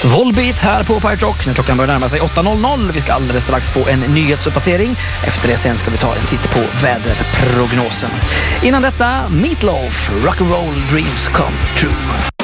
Volbeat här på Pirate Rock när klockan börjar närma sig 8.00. Vi ska alldeles strax få en nyhetsuppdatering. Efter det sen ska vi ta en titt på väderprognosen. Innan detta, Meatloaf, Rock'n'Roll Dreams Come True.